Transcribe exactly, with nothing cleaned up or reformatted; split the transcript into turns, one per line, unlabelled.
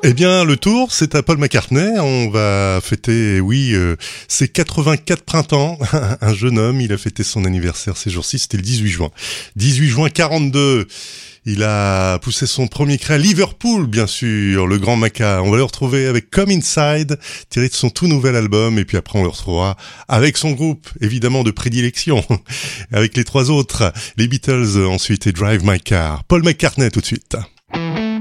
Eh bien, le tour, c'est à Paul McCartney. On va fêter, oui, euh, ses quatre-vingt-quatre printemps. Un jeune homme, il a fêté son anniversaire ces jours-ci, c'était le dix-huit juin. dix-huit juin quarante-deux. Il a poussé son premier cri à Liverpool, bien sûr, le grand Maca. On va le retrouver avec Come Inside, tiré de son tout nouvel album. Et puis après, on le retrouvera avec son groupe, évidemment, de prédilection. Avec les trois autres, les Beatles ensuite et Drive My Car. Paul McCartney tout de suite.